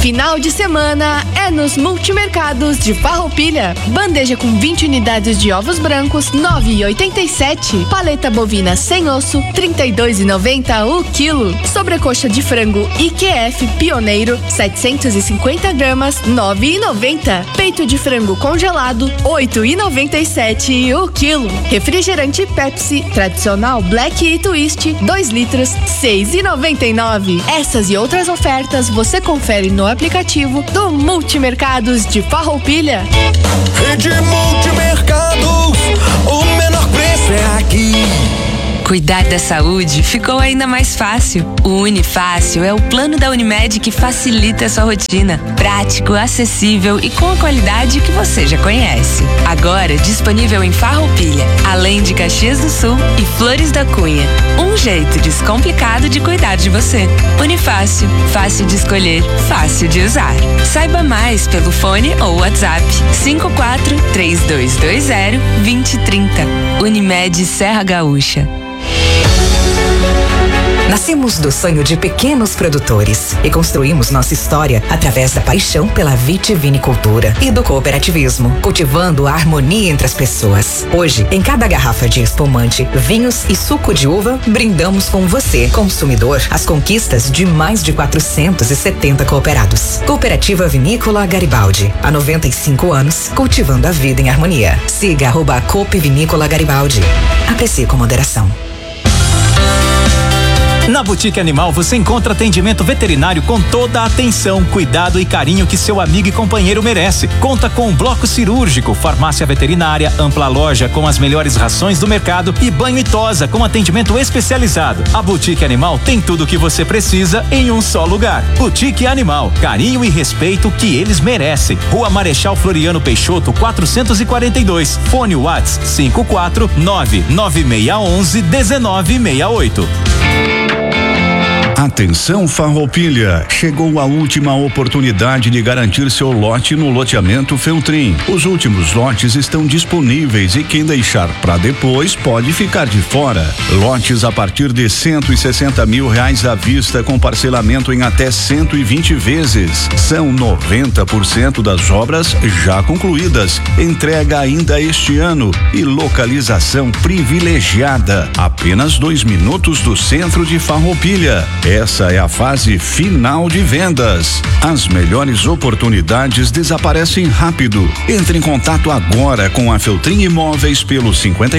Final de semana é nos Multimercados de Farroupilha. Bandeja com 20 unidades de ovos brancos, 9,87. Paleta bovina sem osso, 32,90 o quilo. Sobrecoxa de frango IQF Pioneiro, 750 gramas, 9,90. Peito de frango congelado, 8,97 o quilo. Refrigerante Pepsi tradicional Black e Twist, 2 litros, 6,99. Essas e outras ofertas você confere no aplicativo do Multimercados de Farroupilha. Rede Multimercados, o menor preço é aqui. Cuidar da saúde ficou ainda mais fácil. O Unifácil é o plano da Unimed que facilita a sua rotina. Prático, acessível e com a qualidade que você já conhece. Agora disponível em Farroupilha, além de Caxias do Sul e Flores da Cunha. Um jeito descomplicado de cuidar de você. Unifácil, fácil de escolher, fácil de usar. Saiba mais pelo fone ou WhatsApp 54-3220-2030. Unimed Serra Gaúcha. Nascemos do sonho de pequenos produtores e construímos nossa história através da paixão pela vitivinicultura e do cooperativismo, cultivando a harmonia entre as pessoas. Hoje, em cada garrafa de espumante, vinhos e suco de uva, brindamos com você, consumidor, as conquistas de mais de 470 cooperados. Cooperativa Vinícola Garibaldi, há 95 anos, cultivando a vida em harmonia. Siga @Coop Vinícola Garibaldi. Aprecie com moderação. Na Boutique Animal você encontra atendimento veterinário com toda a atenção, cuidado e carinho que seu amigo e companheiro merece. Conta com um bloco cirúrgico, farmácia veterinária, ampla loja com as melhores rações do mercado e banho e tosa com atendimento especializado. A Boutique Animal tem tudo o que você precisa em um só lugar. Boutique Animal, carinho e respeito que eles merecem. Rua Marechal Floriano Peixoto, 442. Fone Whats 54996111968. Atenção Farroupilha, chegou a última oportunidade de garantir seu lote no loteamento Feltrin. Os últimos lotes estão disponíveis e quem deixar para depois pode ficar de fora. Lotes a partir de R$160 mil à vista com parcelamento em até 120 vezes. São 90% das obras já concluídas. Entrega ainda este ano e localização privilegiada. Apenas 2 minutos do centro de Farroupilha. Essa é a fase final de vendas. As melhores oportunidades desaparecem rápido. Entre em contato agora com a Feltrin Imóveis pelo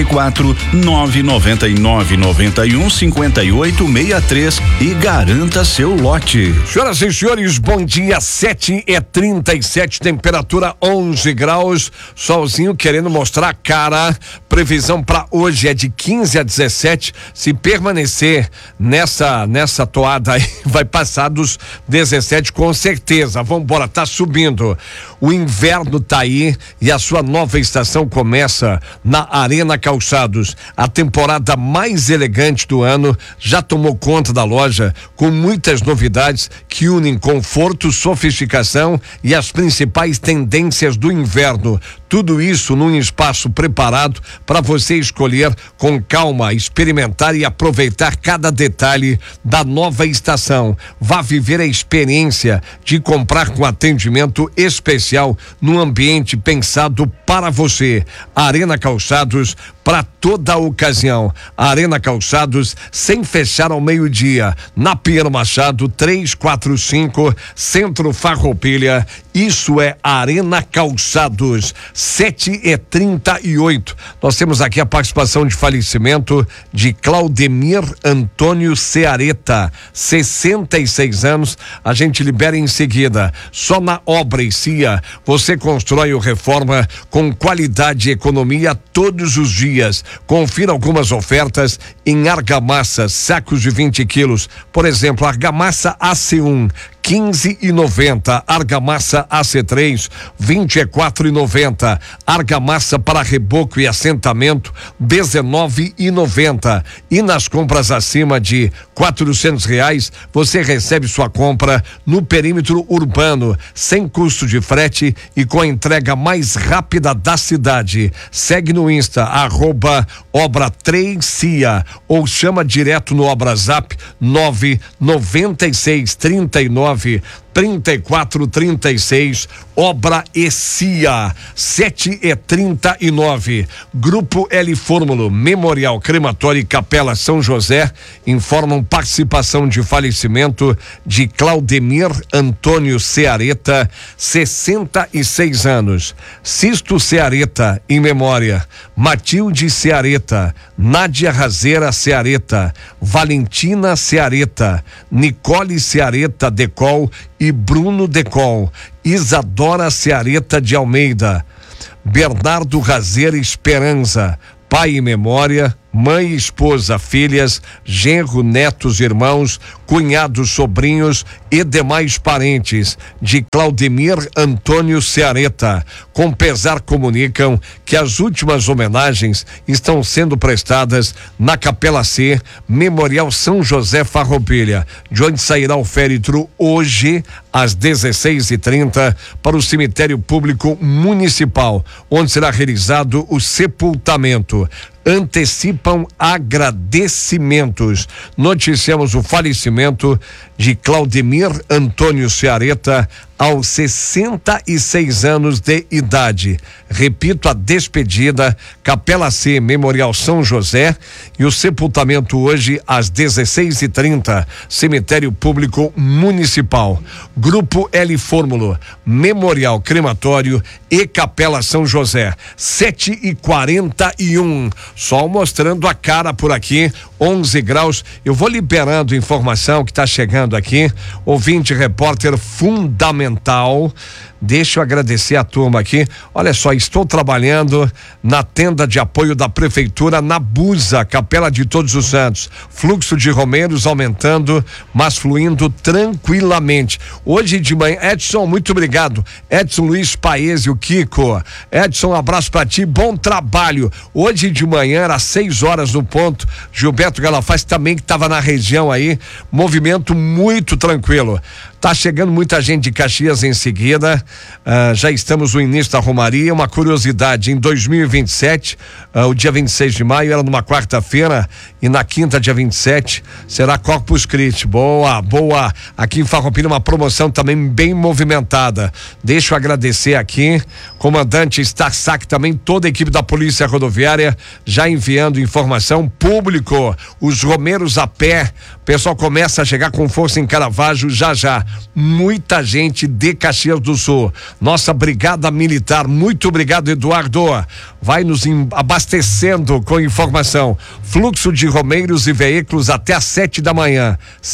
54-999-91-5863 e garanta seu lote. Senhoras e senhores, bom dia, 7h37, temperatura 11 graus, solzinho querendo mostrar a cara. Previsão para hoje é de 15 a 17. Se permanecer nessa toada aí, vai passar dos 17 com certeza. Vambora, tá subindo. O inverno tá aí e a sua nova estação começa na Arena Calçados. A temporada mais elegante do ano já tomou conta da loja com muitas novidades que unem conforto, sofisticação e as principais tendências do inverno. Tudo isso num espaço preparado para você escolher com calma, experimentar e aproveitar cada detalhe da nova estação. Vá viver a experiência de comprar com atendimento especial num ambiente pensado para você. Arena Calçados, para toda a ocasião. Arena Calçados, sem fechar ao meio-dia. Na Pinheiro Machado, 345, Centro Farroupilha. Isso é Arena Calçados. 7h38. Nós temos aqui a participação de falecimento de Claudemir Antônio Ceareta, 66 anos. A gente libera em seguida. Só na Obra e Cia você constrói ou reforma com qualidade e economia todos os dias. Confira algumas ofertas em argamassa, sacos de 20 quilos. Por exemplo, argamassa AC1, 15,90. Argamassa AC3, 24,90. Argamassa para reboco e assentamento, 19,90. E nas compras acima de R$400, você recebe sua compra no perímetro urbano, sem custo de frete e com a entrega mais rápida da cidade. Segue no Insta, @Obra3Cia ou chama direto no Obrazap 99639 3436, Obra ECIA, 7h39. Grupo L Fórmulo, Memorial Crematório e Capela São José informam participação de falecimento de Claudemir Antônio Ceareta, 66 anos. Sisto Ceareta, em memória. Matilde Ceareta, Nádia Razeira Ceareta, Valentina Ceareta, Nicole Ceareta Decol e Bruno Decol, Isadora Ceareta de Almeida, Bernardo Razeira Esperança, pai e memória, mãe, esposa, filhas, genro, netos, irmãos, cunhados, sobrinhos e demais parentes de Claudemir Antônio Ceareta. Com pesar comunicam que as últimas homenagens estão sendo prestadas na Capela C, Memorial São José Farroupilha, de onde sairá o féretro hoje às 16h30 para o cemitério público municipal, onde será realizado o sepultamento. Antecipam agradecimentos. Noticiamos o falecimento de Claudemir Antônio Ceareta aos 66 anos de idade. Repito, a despedida, Capela C, Memorial São José, e o sepultamento hoje às 16h30, cemitério público municipal. Grupo L Fórmulo, Memorial Crematório e Capela São José, 7h41. Sol mostrando a cara por aqui, 11 graus. Eu vou liberando informação que está chegando aqui. Ouvinte, repórter fundamental. Deixa eu agradecer a turma aqui. Olha só, estou trabalhando na tenda de apoio da prefeitura na Busa, Capela de Todos os Santos. Fluxo de romeiros aumentando, mas fluindo tranquilamente. Hoje de manhã, Edson, muito obrigado. Edson Luiz Paese, o Kiko. Edson, um abraço pra ti, bom trabalho. Hoje de manhã, às 6 horas no ponto, Gilberto Galafaz também que estava na região aí, movimento muito tranquilo. Tá chegando muita gente de Caxias em seguida. Já estamos no início da Romaria. Uma curiosidade, em 2027, o dia 26 de maio era numa quarta-feira, e na quinta, dia 27, será Corpus Christi. Boa. Aqui em Farroupilha, uma promoção também bem movimentada. Deixa eu agradecer aqui, comandante Starsac, também toda a equipe da Polícia Rodoviária já enviando informação. Público, os romeiros a pé, o pessoal começa a chegar com força em Caravaggio já. Muita gente de Caxias do Sul. Nossa Brigada Militar, muito obrigado, Eduardo. Vai nos abastecendo com informação. Fluxo de romeiros e veículos até às 7 da manhã.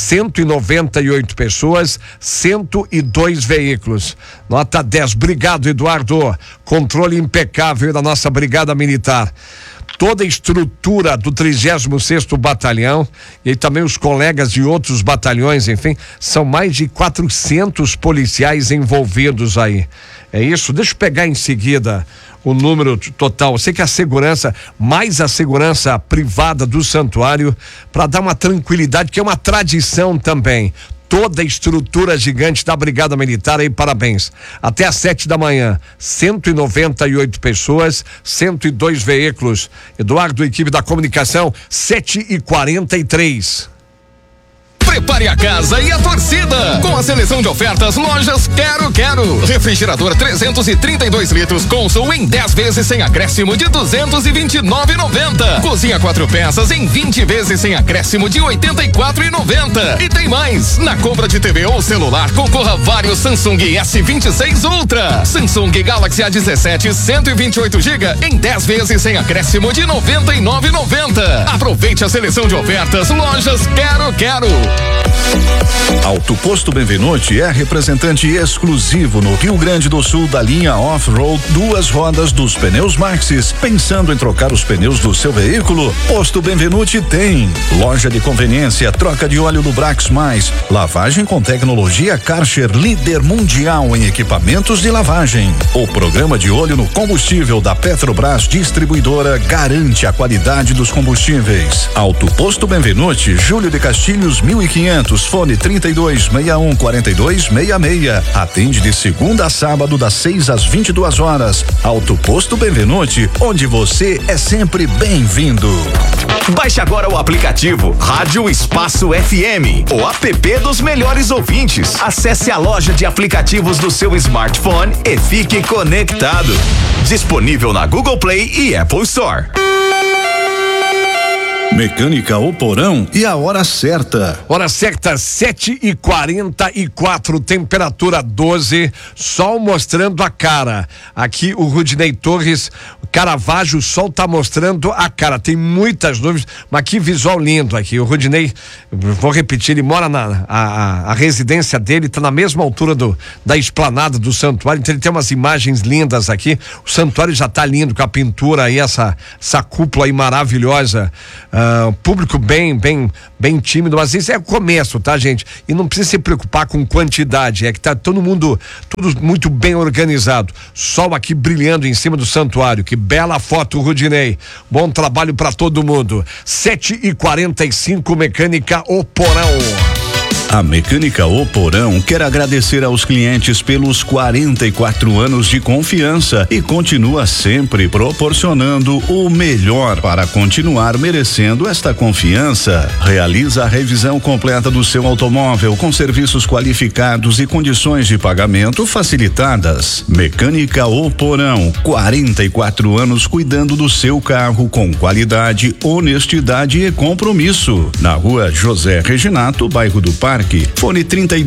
198 pessoas, 102 veículos. Nota 10. Obrigado, Eduardo. Controle impecável da nossa Brigada Militar. Toda a estrutura do 36º Batalhão e também os colegas de outros batalhões, enfim, são mais de 400 policiais envolvidos aí. É isso? Deixa eu pegar em seguida o número total. Eu sei que a segurança, mais a segurança privada do santuário, para dar uma tranquilidade, que é uma tradição também. Toda a estrutura gigante da Brigada Militar aí, parabéns. Até às 7 da manhã, 198 pessoas, 102 veículos. Eduardo, equipe da comunicação, 7h43. Prepare a casa e a torcida com a seleção de ofertas Lojas Quero. Refrigerador 332 litros Consul em 10 vezes sem acréscimo de 229,90. Cozinha 4 peças em 20 vezes sem acréscimo de 84,90. E tem mais, na compra de TV ou celular concorra a vários Samsung S26 Ultra, Samsung Galaxy A17 128 GB em 10 vezes sem acréscimo de 99,90. Aproveite a seleção de ofertas Lojas Quero. Auto Posto Benvenuti é representante exclusivo no Rio Grande do Sul da linha Off-Road 2 rodas dos pneus Maxxis. Pensando em trocar os pneus do seu veículo? Posto Benvenuti tem loja de conveniência, troca de óleo Lubrax Mais, lavagem com tecnologia Karcher, líder mundial em equipamentos de lavagem. O programa de óleo no combustível da Petrobras Distribuidora garante a qualidade dos combustíveis. Auto Posto Benvenuti, Júlio de Castilhos 1500. 1500, fone 3261-4266. Atende de segunda a sábado, das 6 às 22 horas. Auto Posto Benvenuti, onde você é sempre bem-vindo. Baixe agora o aplicativo Rádio Espaço FM, o app dos melhores ouvintes. Acesse a loja de aplicativos do seu smartphone e fique conectado. Disponível na Google Play e Apple Store. Mecânica O Porão e a hora certa. Hora certa, 7h44, temperatura 12, sol mostrando a cara. Aqui o Rudinei Torres, Caravaggio, o sol tá mostrando a cara. Tem muitas nuvens, mas que visual lindo aqui. O Rudinei, vou repetir, ele mora a residência dele tá na mesma altura da esplanada do santuário, então ele tem umas imagens lindas aqui. O santuário já tá lindo com a pintura aí, essa cúpula aí maravilhosa. Público bem tímido, mas isso é o começo, tá, gente? E não precisa se preocupar com quantidade, é que tá tudo muito bem organizado. Sol aqui brilhando em cima do santuário, que bela foto, Rudinei. Bom trabalho pra todo mundo. 7h45, Mecânica O Porão. A Mecânica O Porão quer agradecer aos clientes pelos 44 anos de confiança e continua sempre proporcionando o melhor para continuar merecendo esta confiança. Realiza a revisão completa do seu automóvel com serviços qualificados e condições de pagamento facilitadas. Mecânica O Porão, 44 anos cuidando do seu carro com qualidade, honestidade e compromisso. Na Rua José Reginato, bairro do Parque. Fone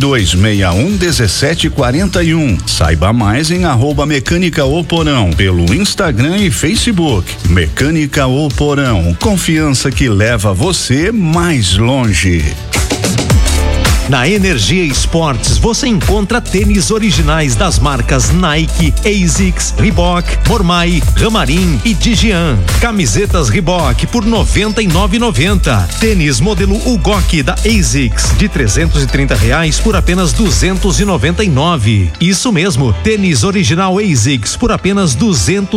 3261-1741. Saiba mais em @Mecânica O Porão pelo Instagram e Facebook. Mecânica O Porão, confiança que leva você mais longe. Na Energia Esportes você encontra tênis originais das marcas Nike, ASICS, Reebok, Mormai, Ramarim e Digian. Camisetas Reebok por R$ 99,90. Tênis modelo Ugok da ASICS de R$330 por apenas R$ 299. Isso mesmo, tênis original ASICS por apenas R$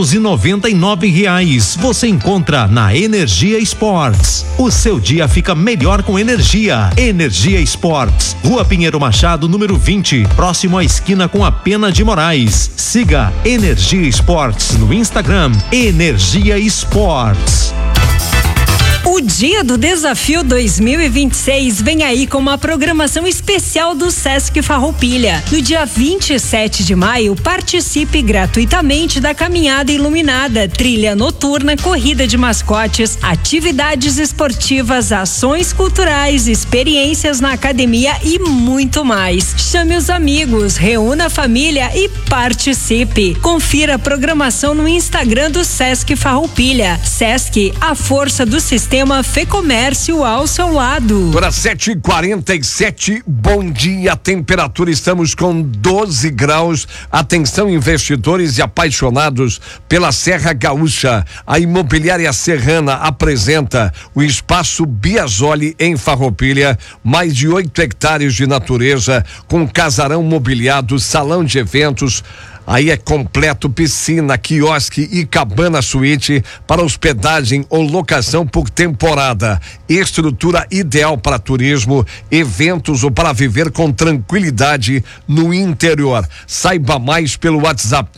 299. Você encontra na Energia Esportes. O seu dia fica melhor com energia. Energia Esportes. Rua Pinheiro Machado, número 20, próximo à esquina com a Pena de Moraes. Siga Energia Esportes no Instagram, Energia Esportes. O Dia do Desafio 2026 vem aí com uma programação especial do Sesc Farroupilha. No dia 27 de maio, participe gratuitamente da caminhada iluminada, trilha noturna, corrida de mascotes, atividades esportivas, ações culturais, experiências na academia e muito mais. Chame os amigos, reúna a família e participe. Confira a programação no Instagram do Sesc Farroupilha. Sesc, a força do sistema Fê Comércio ao seu lado. Agora 7h47, bom dia, temperatura, estamos com 12 graus. Atenção, investidores e apaixonados pela Serra Gaúcha. A Imobiliária Serrana apresenta o Espaço Biasoli em Farroupilha, mais de 8 hectares de natureza, com casarão mobiliado, salão de eventos. Aí é completo, piscina, quiosque e cabana suíte para hospedagem ou locação por temporada. Estrutura ideal para turismo, eventos ou para viver com tranquilidade no interior. Saiba mais pelo WhatsApp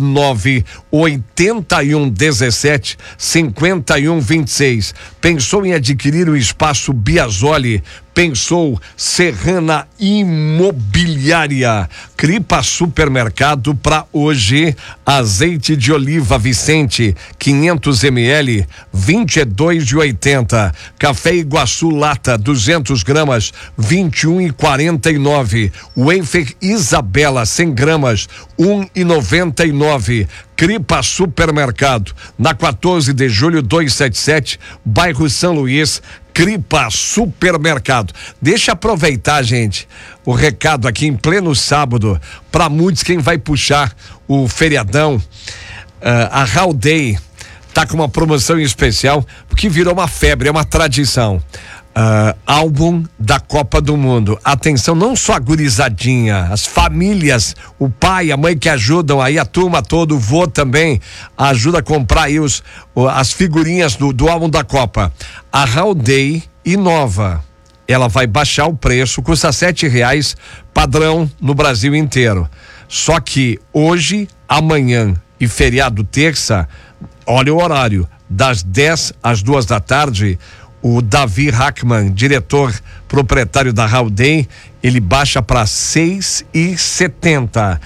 98117-5126. Pensou em adquirir o espaço Biasoli? Pensou Serrana Imobiliária. Cripa Supermercado para hoje, azeite de oliva Vicente 500 ml 22,80. Café Iguaçu lata 200 gramas 21,49. Wafer Isabela 100 gramas 1,99. Cripa Supermercado, na 14 de julho 277, bairro São Luís. Cripa Supermercado. Deixa eu aproveitar, gente, o recado aqui em pleno sábado, para muitos quem vai puxar o feriadão, a Hall Day tá com uma promoção especial, porque virou uma febre, é uma tradição. Álbum da Copa do Mundo. Atenção, não só a gurizadinha, as famílias, o pai, a mãe que ajudam aí, a turma toda, o vô também ajuda a comprar aí as figurinhas do álbum da Copa. A Hall Day inova ela vai baixar o preço, custa R$7 padrão no Brasil inteiro. Só que hoje, amanhã e feriado terça, olha o horário, das 10 às 2 da tarde, o Davi Hackman, diretor proprietário da Haldane, ele baixa para 6,70.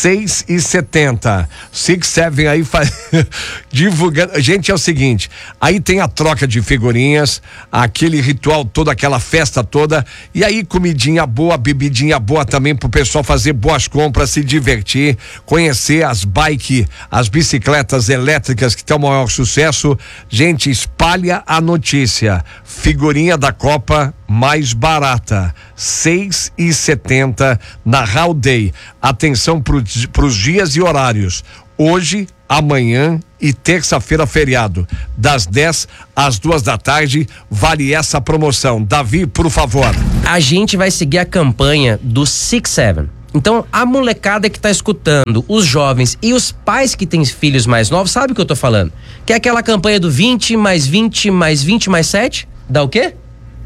6,70. 6-7 aí divulgando. Gente, é o seguinte, aí tem a troca de figurinhas, aquele ritual todo, aquela festa toda, e aí comidinha boa, bebidinha boa também pro pessoal fazer boas compras, se divertir, conhecer as bicicletas elétricas que estão o maior sucesso. Gente, espalha a notícia. Figurinha da Copa mais barata, 6,70 na Haldane. Atenção pros dias e horários. Hoje, amanhã e terça-feira feriado, das 10 às 2 da tarde, vale essa promoção. Davi, por favor. A gente vai seguir a campanha do 6-7. Então, a molecada que tá escutando, os jovens e os pais que têm filhos mais novos, sabe o que eu tô falando? Que é aquela campanha do 20 mais 20 mais 20 mais 7, dá o quê?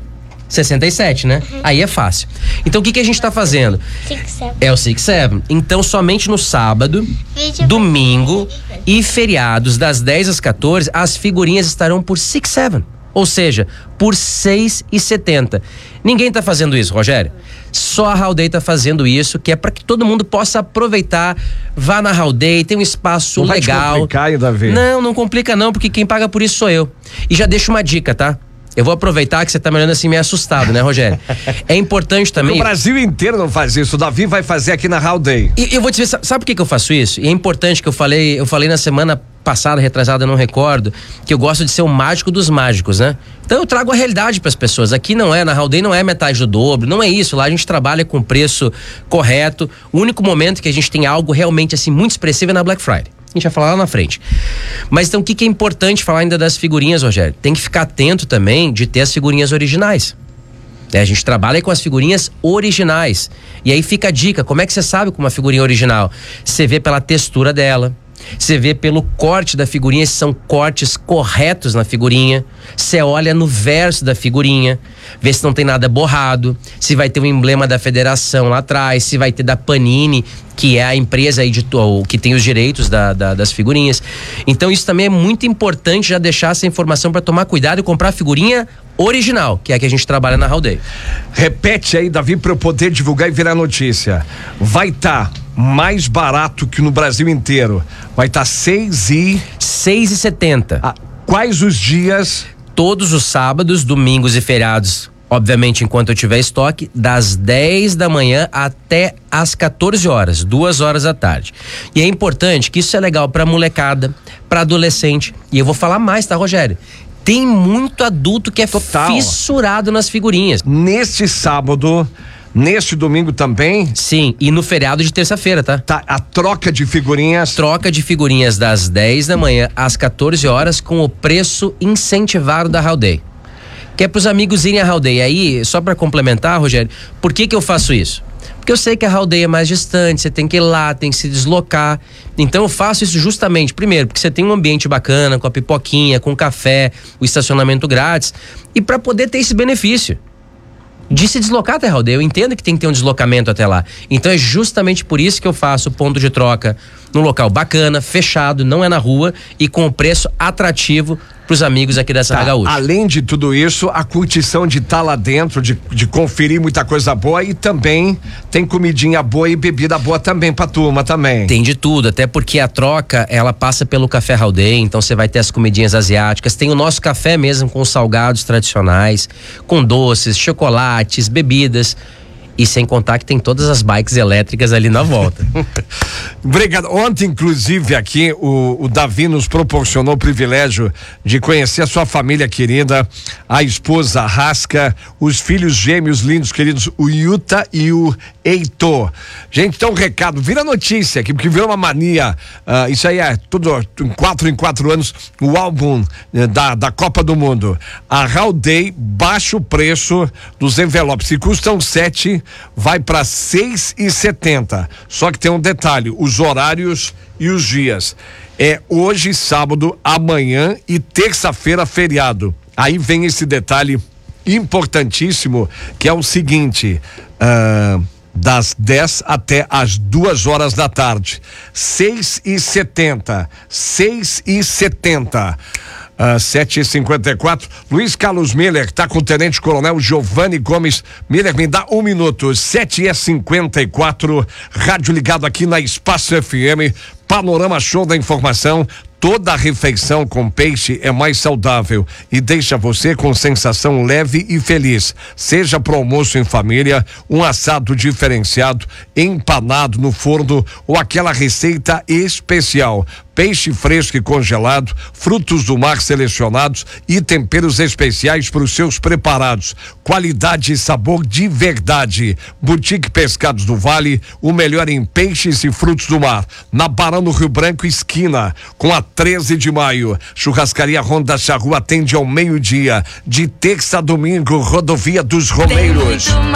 67, né? Aí é fácil. Então o que a gente tá fazendo? 6-7. É o 6-7. Então somente no sábado, domingo e feriados das 10 às 14, as figurinhas estarão por 6-7. Ou seja, por 6,70. Ninguém tá fazendo isso, Rogério. Só a Haldane tá fazendo isso, que é para que todo mundo possa aproveitar. Vá na Haldane, tem um espaço não legal. Vai te complicar, Davi? Não complica não, porque quem paga por isso sou eu. E já deixo uma dica, tá? Eu vou aproveitar que você tá me olhando assim meio assustado, né, Rogério? É importante também... O Brasil inteiro não faz isso, o Davi vai fazer aqui na Haldane. E eu vou te dizer, sabe por que eu faço isso? E é importante que eu falei na semana passada, retrasada, eu não recordo, que eu gosto de ser o mágico dos mágicos, né? Então eu trago a realidade para as pessoas. Aqui não é, na Haldane não é metade do dobro, não é isso. Lá a gente trabalha com preço correto. O único momento que a gente tem algo realmente assim muito expressivo é na Black Friday. A gente vai falar lá na frente. Mas então o que é importante falar ainda das figurinhas, Rogério? Tem que ficar atento também de ter as figurinhas originais. A gente trabalha com as figurinhas originais. E aí fica a dica, como é que você sabe com uma figurinha original? Você vê pela textura dela, você vê pelo corte da figurinha, se são cortes corretos na figurinha. Você olha no verso da figurinha, vê se não tem nada borrado, se vai ter um emblema da federação lá atrás, se vai ter da Panini, que é a empresa que tem os direitos das figurinhas. Então isso também é muito importante, já deixar essa informação para tomar cuidado e comprar a figurinha original, que é a que a gente trabalha na Haldane. Repete aí, Davi, para eu poder divulgar e virar notícia. Vai estar mais barato que no Brasil inteiro. Vai estar 6,70. Quais os dias? Todos os sábados, domingos e feriados. Obviamente, enquanto eu tiver estoque, das 10 da manhã até às 14 horas, 2 horas da tarde. E é importante que isso é legal pra molecada, pra adolescente. E eu vou falar mais, tá, Rogério? Tem muito adulto que é fissurado nas figurinhas. Neste sábado, neste domingo também? Sim, e no feriado de terça-feira, tá? Tá, a troca de figurinhas? Troca de figurinhas das 10 da manhã às 14 horas com o preço incentivado da Haldane. Que é pros amigos irem à Haldane. Aí, só pra complementar, Rogério, por que eu faço isso? Porque eu sei que a Haldane é mais distante, você tem que ir lá, tem que se deslocar. Então eu faço isso justamente, primeiro, porque você tem um ambiente bacana, com a pipoquinha, com o café, o estacionamento grátis, e para poder ter esse benefício de se deslocar até a Haldane. Eu entendo que tem que ter um deslocamento até lá. Então é justamente por isso que eu faço o ponto de troca num local bacana, fechado, não é na rua e com o preço atrativo pros amigos aqui da Serra Gaúcha. Além de tudo isso, a curtição de estar lá dentro, de conferir muita coisa boa, e também tem comidinha boa e bebida boa também pra turma também. Tem de tudo, até porque a troca, ela passa pelo Café Haldane, então você vai ter as comidinhas asiáticas, tem o nosso café mesmo com salgados tradicionais, com doces, chocolates, bebidas. E sem contar que tem todas as bikes elétricas ali na volta. Obrigado. Ontem, inclusive, aqui, o Davi nos proporcionou o privilégio de conhecer a sua família querida, a esposa Rasca, os filhos gêmeos lindos, queridos, o Yuta e o Heitor. Gente, então recado, vira notícia aqui, porque virou uma mania, isso aí é tudo em 4 anos, o álbum da Copa do Mundo. A Haldane baixa o preço dos envelopes, que custam 7, vai para 6,70. Só que tem um detalhe, os horários e os dias. É hoje, sábado, amanhã e terça-feira, feriado. Aí vem esse detalhe importantíssimo, que é o seguinte, das 10 até as 2 horas da tarde, 6h70, 7h54, Luiz Carlos Miller tá com o Tenente Coronel Giovanni Gomes. Miller, me dá 1 minuto. 7h54, rádio ligado aqui na Espaço FM, Panorama Show da Informação. Toda refeição com peixe é mais saudável e deixa você com sensação leve e feliz. Seja pro almoço em família, um assado diferenciado, empanado no forno ou aquela receita especial. Peixe fresco e congelado, frutos do mar selecionados e temperos especiais para os seus preparados. Qualidade e sabor de verdade. Boutique Pescados do Vale, o melhor em peixes e frutos do mar. Na Barão do Rio Branco, esquina, com a 13 de maio. Churrascaria Ronda Charrua atende ao meio-dia. De terça a domingo, Rodovia dos Romeiros.